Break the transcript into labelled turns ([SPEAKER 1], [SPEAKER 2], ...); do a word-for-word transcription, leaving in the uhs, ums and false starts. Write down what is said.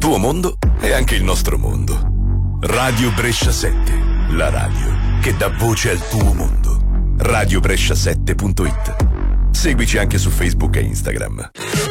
[SPEAKER 1] tuo mondo è anche il nostro mondo. Radio Brescia sette, la radio che dà voce al tuo mondo. radio brescia sette punto it. Seguici anche su Facebook e Instagram.